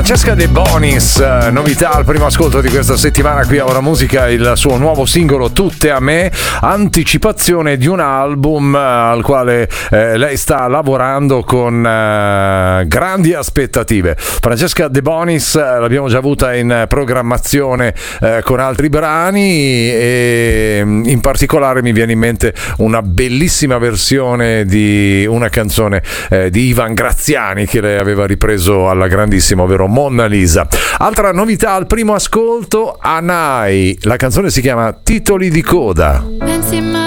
Francesca De Bonis, novità al primo ascolto di questa settimana qui a Ora Musica, il suo nuovo singolo Tutte a me, anticipazione di un album al quale lei sta lavorando con grandi aspettative. Francesca De Bonis l'abbiamo già avuta in programmazione con altri brani e in particolare mi viene in mente una bellissima versione di una canzone di Ivan Graziani che lei aveva ripreso alla grandissima, ovvero Monna Lisa. Altra novità al primo ascolto, Anai, la canzone si chiama Titoli di coda.